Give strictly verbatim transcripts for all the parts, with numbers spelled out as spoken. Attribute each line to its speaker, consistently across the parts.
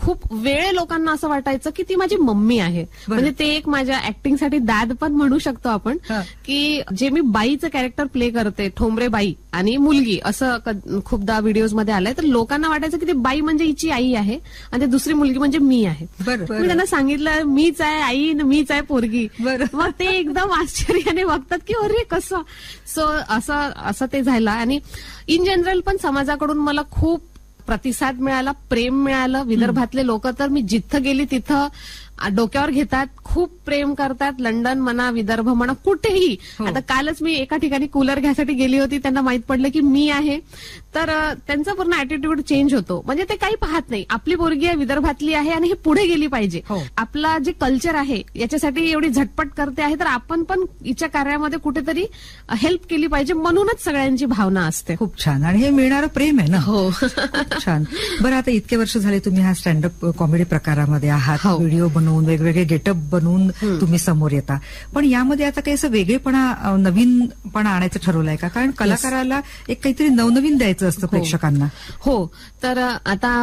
Speaker 1: खूप वेळ लोकांना असं वाटायचं की ती माझी मम्मी आहे. म्हणजे ते एक माझ्या ऍक्टिंगसाठी दाद पण म्हणू शकतो आपण, की जे मी बाईचं कॅरेक्टर प्ले करते, ठोंबरे बाई आणि मुलगी, असं खूपदा व्हिडिओज मध्ये आलंय. तर लोकांना वाटायचं की ती बाई म्हणजे हिची आई आहे आणि दुसरी मुलगी म्हणजे मी आहे. मी त्यांना सांगितलं मीच आहे आई, मीच आहे पोरगी. मग ते एकदम आश्चर्याने बघतात की अरे कसं. सो असं असं ते झालं. आणि इन जनरल पण समाजाकडून मला खूप प्रतिसाद मिळाला, प्रेम मिळालं. विदर्भातले लोक तर मी जिथं गेली तिथं डोक्यावर घेतात, खूप प्रेम करतात. लंडन म्हणा, विदर्भ म्हणा, कुठेही. आता कालच मी एका ठिकाणी कूलर घ्यायसाठी गेली होती, त्यांना माहित पडलं की मी आहे, तर त्यांचा पूर्ण ऍटिट्यूड चेंज होतो. म्हणजे ते काही पाहत नाही, आपली पोरगी आहे, विदर्भातली आहे आणि हे पुढे गेली पाहिजे. आपला जे कल्चर आहे याच्यासाठी एवढी झटपट करते आहे, तर आपण पण हिच्या कार्यामध्ये कुठेतरी हेल्प केली पाहिजे, म्हणूनच सगळ्यांची भावना असते.
Speaker 2: खूप छान. आणि हे मिळणारं प्रेम आहे ना. हो, छान. बरं, आता इतके वर्ष झाले तुम्ही हा स्टँडअप कॉमेडी प्रकारामध्ये आहात, व्हिडिओ बनवून वेगवेगळे गेटअप बनवून तुम्ही समोर येता. पण यामध्ये आता काही असं वेगळेपणा, नवीनपणा आणायचं ठरवलंय का? कारण कलाकाराला एक काहीतरी नवनवीन द्यायचं असतं प्रेक्षकांना.
Speaker 1: हो, तर आता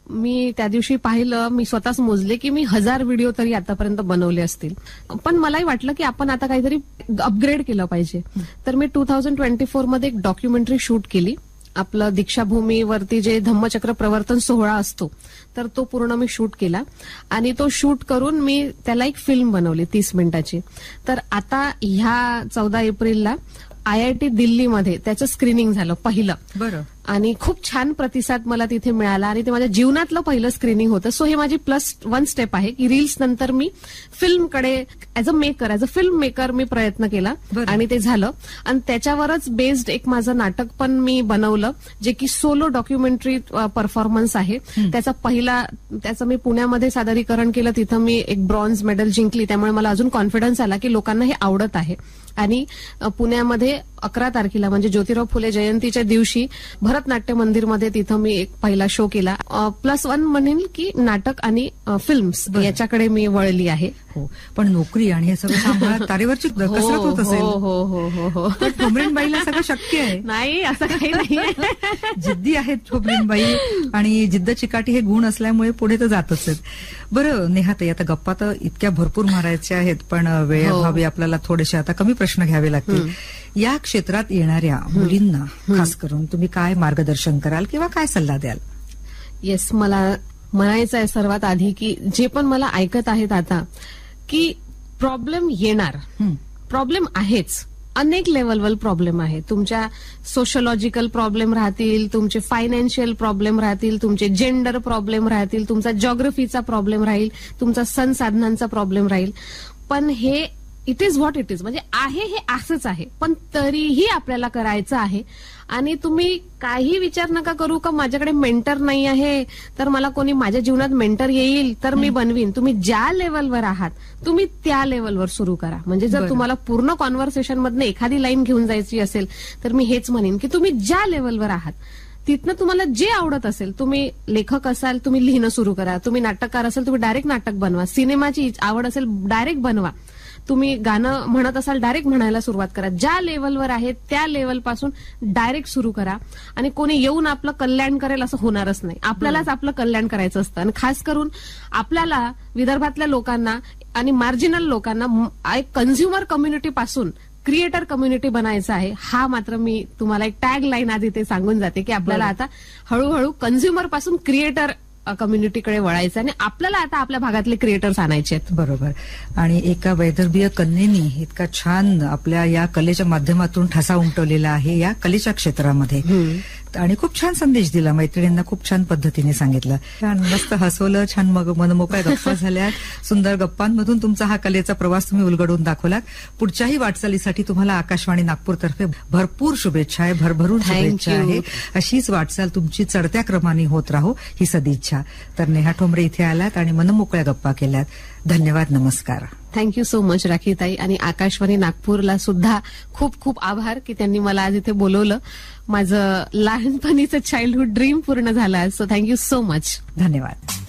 Speaker 1: मी त्या दिवशी पाहिलं, मी स्वतःच मोजले की मी हजार व्हिडिओ तरी आतापर्यंत बनवले असतील. पण मलाही वाटलं की आपण आता काहीतरी अपग्रेड केलं पाहिजे. तर मी टू थाउजंड ट्वेंटी फोर मध्ये एक डॉक्युमेंटरी शूट केली. आपलं दीक्षाभूमीवरती जे धम्मचक्र प्रवर्तन सोहळा असतो, तर तो पूर्ण मी शूट केला. आणि तो शूट करून मी त्याला एक फिल्म बनवली तीस मिनिटाची. तर आता ह्या चौदा एप्रिलला आय आय टी दिल्लीमध्ये त्याचं स्क्रीनिंग झालं पहिलं.
Speaker 2: बरं.
Speaker 1: आणि खूप छान प्रतिसाद मला तिथे मिळाला आणि ते माझ्या जीवनातलं पहिलं स्क्रीनिंग होतं. सो हे माझी प्लस वन स्टेप आहे की रील्स नंतर मी फिल्मकडे as a maker, as a film maker मी प्रयत्न केला आणि ते झालं. आणि त्याच्यावरच बेस्ड एक माझं नाटक पण मी बनवलं, जे की सोलो डॉक्युमेंटरी परफॉर्मन्स आहे. त्याचा पहिला त्याचं मी पुण्यामध्ये सादरीकरण केलं, तिथं मी एक ब्रॉन्झ मेडल जिंकली. त्यामुळे मला अजून कॉन्फिडन्स आला की लोकांना हे आवडत आहे. आणि पुण्यामध्ये अकरा तारखेला म्हणजे ज्योतिराव फुले जयंतीच्या दिवशी भरतनाट्य मंदिरमध्ये तिथं मी एक पहिला शो केला. प्लस वन म्हणेल की नाटक आणि फिल्म्स याच्याकडे मी वळली आहे.
Speaker 2: हो, पण नोकरी आणि हे सगळं सांभाळत तारेवरची कसरत होत असेल.
Speaker 1: हो हो हो हो हो.
Speaker 2: ठोंबरेबाईला सगळं शक्य आहे?
Speaker 1: नाही, असं काही नाही.
Speaker 2: जिद्दी आहेत ठोंबरेबाई आणि जिद्द चिकाटी हे गुण असल्यामुळे पुढे तर जातच आहेत. बरं नेहाताई, आता गप्पा तर इतक्या भरपूर मारायच्या आहेत, पण वेळेअभावी आपल्याला थोडेसे आता कमी प्रश्न घ्यावे लागतील. या क्षेत्रात येणाऱ्या मुलींना खास करून तुम्ही काय मार्गदर्शन कराल किंवा काय सल्ला द्याल?
Speaker 1: येस, मला म्हणायचं आहे सर्वात आधी की जे पण मला ऐकत आहेत आता, की प्रॉब्लेम येणार, प्रॉब्लेम आहेच. अनेक लेवलवर प्रॉब्लेम आहे. तुमच्या सोशलॉजिकल प्रॉब्लेम राहतील, तुमचे फायनान्शियल प्रॉब्लेम राहतील, तुमचे जेंडर प्रॉब्लेम राहतील, तुमचा जॉग्रफीचा प्रॉब्लेम राहील, तुमचा सण साधनांचा प्रॉब्लेम राहील. पण हे it is what it is, म्हणजे आहे हे असंच आहे. पण तरीही आपल्याला करायचं आहे. आणि तुम्ही काही विचार नका करू का माझ्याकडे मेंटर नाही आहे, तर मला कोणी माझ्या जीवनात मेंटर येईल तर मी बनवीन. तुम्ही ज्या लेवलवर आहात तुम्ही त्या लेवलवर सुरू करा. म्हणजे जर तुम्हाला पूर्ण कॉन्व्हर्सेशन मधनं एखादी लाईन घेऊन जायची असेल तर मी हेच म्हणेन की तुम्ही ज्या लेवलवर आहात तिथनं तुम्हाला जे आवडत असेल, तुम्ही लेखक असाल तुम्ही लिहिणं सुरू करा, तुम्ही नाटककार असाल तुम्ही डायरेक्ट नाटक बनवा, सिनेमाची आवड असेल डायरेक्ट बनवा, तुम्ही गाणं म्हणत असाल डायरेक्ट म्हणायला सुरुवात करा. ज्या लेवलवर आहे त्या लेवलपासून डायरेक्ट सुरू करा. आणि कोणी येऊन आपलं कल्याण करेल असं होणारच नाही. आपल्यालाच आपलं कल्याण करायचं असतं. आणि खास करून आपल्याला विदर्भातल्या लोकांना आणि मार्जिनल लोकांना एक कन्झ्युमर कम्युनिटी पासून क्रिएटर कम्युनिटी बनायचं आहे. हा मात्र मी तुम्हाला एक टॅग लाईन आधी ते सांगून जाते की आपल्याला आता हळूहळू कन्झ्युमर पासून क्रिएटर कम्युनिटीकडे वळायचं आणि आपल्याला आता आपल्या भागातले क्रिएटर्स आणायचे आहेत.
Speaker 2: बरोबर. आणि एका वैदर्भीय कन्येनी इतका छान आपल्या या कलेच्या माध्यमातून ठसा उमटवलेला आहे या कलेच्या क्षेत्रामध्ये आणि खूप छान संदेश दिला. मैत्रिणींना खूप छान पद्धतीने सांगितलं, छान मस्त हसवलं, छान मग मनमोकळ्या गप्पा झाल्यात. सुंदर गप्पांमधून तुमचा हा कलेचा प्रवास तुम्ही उलगडून दाखवलात. पुढच्याही वाटचालीसाठी तुम्हाला आकाशवाणी नागपूरतर्फे भरपूर शुभेच्छा आहे, भरभरून शुभेच्छा आहे. अशीच वाटचाल तुमची चढत्या क्रमाने होत राहो ही सदिच्छा. तर नेहा ठोंबरे इथे आलात आणि मनमोकळ्या गप्पा केल्यात. धन्यवाद, नमस्कार.
Speaker 1: Thank you so much राखीताई. आणि आकाशवाणी नागपूरला सुद्धा खूप खूप आभार की त्यांनी मला आज इथे बोलवलं. माझं लहानपणीचं चाइल्डहुड ड्रीम पूर्ण झालं. So thank you so much.
Speaker 2: धन्यवाद.